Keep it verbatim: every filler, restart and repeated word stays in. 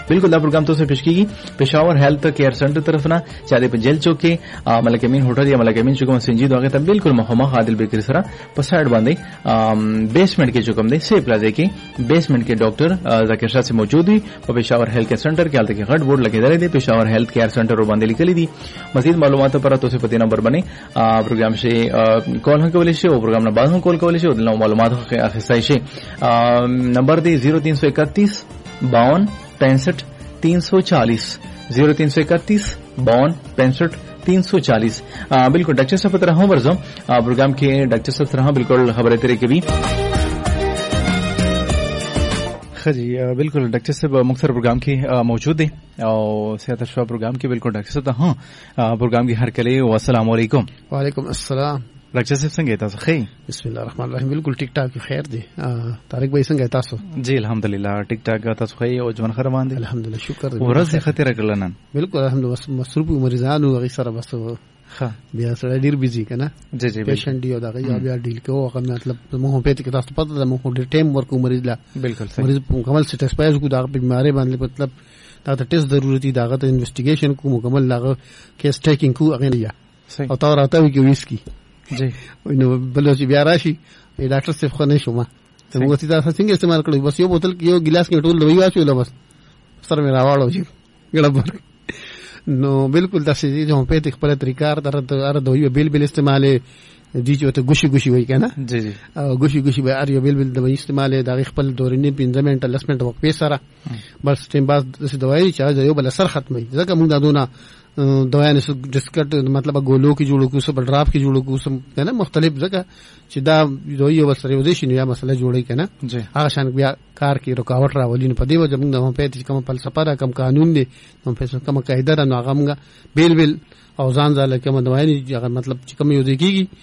बिल्कुल دا प्रोग्राम تو سے پیش کیږي پېښور هیلث کیر سنټر طرفنا چې د جیل چوک کې ملک امین هوټل یا ملک امین چوک سنجید هغه ته بالکل مخامخ عادل بیکری سره په سایډ باندې بیسمنٹ کې چوکم دی سی پلازا کې بیسمنٹ کې ډاکټر ذکر شاه سے موجود وي په پېښور هیلث کیر سنټر کې حالت کې غټ بورډ لګیدل دی پېښور هیلث کیر سنټر باندې لیکل دي مزید معلومات پر تو سے پتی نمبر بنے پروگرام سے کال ہو کولے شی او پروگرام نہ بعد ہو کال کولے شی او معلومات کے اخصائی شی نمبر دی زیرو تین سو اکتیس باون پینسٹھ تین سو چالیس زیرو تین سو اکتیس باون پینسٹھ تین سو چالیس بالکل ڈاکٹر صاحب طرح ہوں برزو پروگرام کے ڈاکٹر صاحب طرح بالکل خبریں تیرے کے بھی جی بالکل ڈاکٹر صاحب مختلف پروگرام کی موجود ہے اور صحت شعبہ پروگرام کی بالکل ڈاکٹر صاحب ہاں پروگرام کی ہر کلے السلام علیکم. وعلیکم السلام. ڈاکٹر صاحب څنګه تاسو ښه؟ بسم الله الرحمن الرحیم. بالکل ټیک ټاک خیر دی. طارق بھائی څنګه تاسو؟ جی الحمدلله ټیک ټاک تاسو ښه او ژوند خیر باندې الحمدلله شکر دی. ورځ خطر کړل نن بالکل الحمدلله مصروف مریضانو غي سره بس ها بیا سره ډیر بيزي کنه. جی جی پیشنټ دی او دا غي بیا ډیل کوو هغه مطلب مو په ته تاسو پته ده مو ډیر ټایم ورکو مریض لا بالکل مریض مکمل سټیسفایز کو دا بیماری باندې مطلب دا ټیسټ ضروري دا غته انویسټیګیشن کو مکمل لاغه کیس ټیکینګ کو هغه یا او تا راته وی کې ویسکی جی نو بل چې بیا راشي ډاکټر صاحب خو نه شوم ته موږ چې تاسو څنګه استعمال کړو بس یو بوتل یو ګلاس کې ټول دوی واچو بس سره مې راوړو چې ګړبر نو بالکل دا چې هم په خپل طریقار در دوی بیل بیل استعمال دي چې ته ګوشي ګوشي وای کنه. جی جی ګوشي ګوشي به ار یو بیل بیل د استعمال د خپل دورینې پنځه منټه لس منټه وخت په سره بس ټیم باز د دوی چې یو بل سر ختمي ځکه موږ دا دونه دوایانه ډسکټ مطلب ګولو کې جوړو کو سب ډراپ کې جوړو کو سم کنه مختلف ځکه چې دا دوی یو سره ودی شي یا مسله جوړی کنه هغه شان بیا کار کې رکاوټ راولي نه پدې وجه موږ هم په دې کوم فلسفه را کوم قانون دي هم په کوم قاعده را نو هغه موږ بیل بیل او ځان ځاله کوم دوایي هغه مطلب چې کوم یو دی کیږي